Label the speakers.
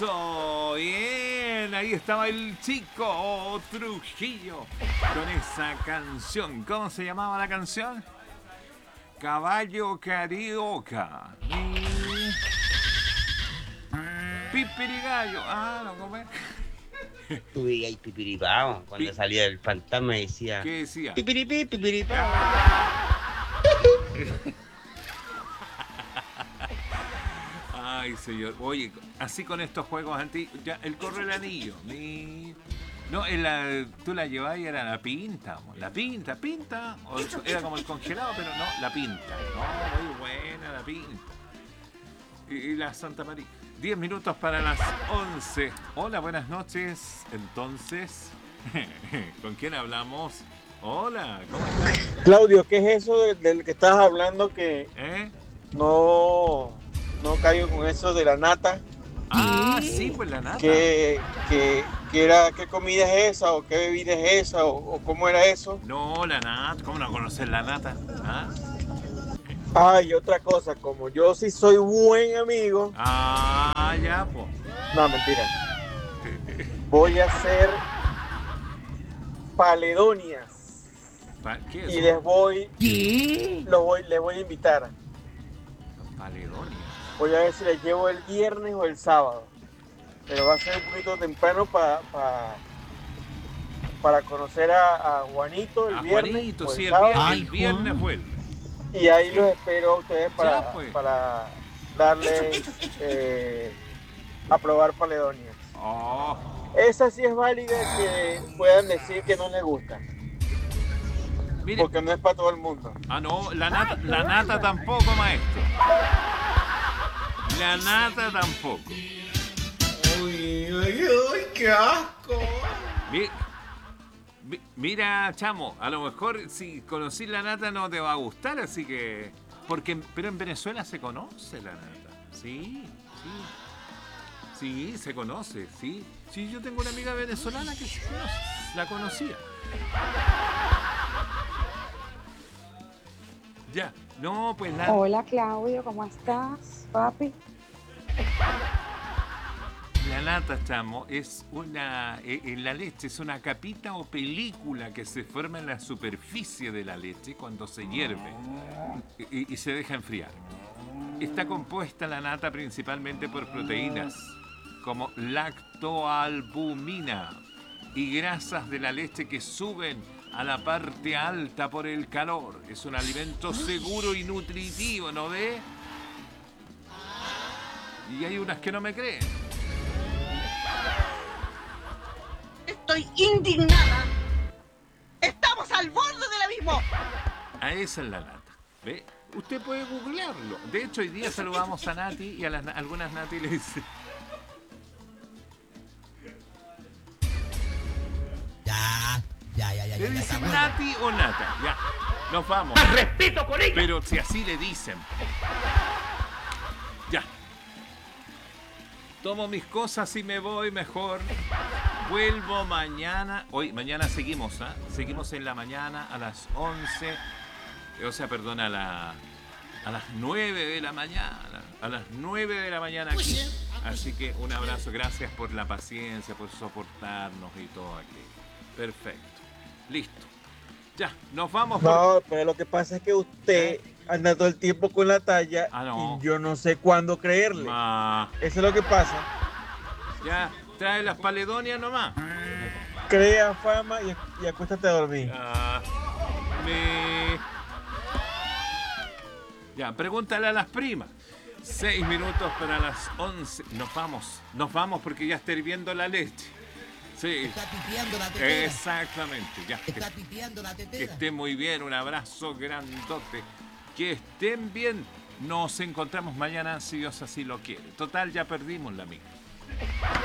Speaker 1: Todo bien, ahí estaba el chico Trujillo con esa canción. ¿Cómo se llamaba la canción? Caballo Carioca. Pipirigallo. Ah, no, ¿cómo es?
Speaker 2: Tú veías pipiripao. Cuando
Speaker 1: Pi-
Speaker 2: salía el fantasma decía
Speaker 1: ¿Qué decía?
Speaker 2: pipiripí, pipiripao.
Speaker 1: Ay, señor. Oye, así con estos juegos antiguos. Ya, el corre el anillo. No, tú la llevabas y era la pinta. La pinta, pinta. Era como el congelado, pero no, la pinta. No, muy buena la pinta. Y la Santa María. 10 minutos para las 11. Hola, buenas noches. Entonces, ¿con quién hablamos? Hola, ¿cómo estás?
Speaker 3: Claudio, ¿qué es eso del que estás hablando que
Speaker 1: ¿Eh?
Speaker 3: no, no caigo con eso de la nata?
Speaker 1: Ah, sí, pues la nata.
Speaker 3: ¿Qué comida es esa o qué bebida es esa o cómo era eso?
Speaker 1: No, la nata. ¿Cómo no conocer la nata? ¿Ah?
Speaker 3: Ay, otra cosa, como yo sí soy buen amigo,
Speaker 1: Ah, ya, pues.
Speaker 3: no, mentira, voy a hacer paledonias
Speaker 1: ¿Qué es
Speaker 3: y
Speaker 1: eso?
Speaker 3: les voy a invitar.
Speaker 1: Paledonia.
Speaker 3: Voy a ver si les llevo el viernes o el sábado, pero va a ser un poquito temprano para conocer a Juanito el
Speaker 1: A
Speaker 3: viernes
Speaker 1: Juanito,
Speaker 3: o
Speaker 1: sí,
Speaker 3: el sábado.
Speaker 1: el viernes fue él.
Speaker 3: Y ahí los espero a ustedes
Speaker 1: Ya, pues.
Speaker 3: para darles a probar paledonias.
Speaker 1: Oh,
Speaker 3: Esa sí es válida que puedan decir que no les gusta,
Speaker 1: mire.
Speaker 3: porque no es para todo el mundo.
Speaker 1: Ah, no, la nata tampoco, maestro. La nata tampoco.
Speaker 4: Uy, uy, uy, qué asco.
Speaker 1: Mi- Mira, chamo, a lo mejor si conocí la nata no te va a gustar, así que... Pero en Venezuela se conoce la nata. Sí, sí. Sí, se conoce, sí. Sí, yo tengo una amiga venezolana que se conoce, la conocía. Ya, no, pues la...
Speaker 5: Hola Claudio, ¿cómo estás, papi?
Speaker 1: La nata, chamo, es en la leche, es una capita o película que se forma en la superficie de la leche cuando se hierve y se deja enfriar. Está compuesta la nata principalmente por proteínas como lactoalbumina y grasas de la leche que suben a la parte alta por el calor. Es un alimento seguro y nutritivo, ¿no ve? Y hay unas que no me creen.
Speaker 6: Estoy indignada. Estamos al borde del abismo.
Speaker 1: A esa es la nata. ¿Ve? Usted puede googlearlo. De hecho, hoy día saludamos a Nati y a algunas Nati le dice... Le dicen Nati o Nata. Ya, nos vamos.
Speaker 6: Más respeto con ella.
Speaker 1: Pero si así le dicen. Ya. Tomo mis cosas y me voy mejor. Vuelvo mañana. Mañana seguimos, ¿ah? Seguimos en la mañana a las 11. O sea, perdón, a las 9 de la mañana. A las 9 de la mañana aquí. Así que un abrazo. Gracias por la paciencia, por soportarnos y todo aquí. Perfecto. Listo. Ya, nos vamos.
Speaker 3: No, pero lo que pasa es que usted anda todo el tiempo con la talla
Speaker 1: No.
Speaker 3: y yo no sé cuándo creerle. Eso es lo que pasa.
Speaker 1: Ya, trae las paledonias nomás.
Speaker 3: Crea fama y acuéstate a dormir.
Speaker 1: Ya, pregúntale a las primas. 6 minutos para las 11. Nos vamos porque ya está hirviendo la leche. Sí.
Speaker 4: Está pipiando la tetera.
Speaker 1: Exactamente, ya.
Speaker 4: Está pipiando la
Speaker 1: Que
Speaker 4: tetera.
Speaker 1: estén muy bien, un abrazo grandote. Que estén bien. Nos encontramos mañana si Dios así lo quiere. Total, ya perdimos la amiga.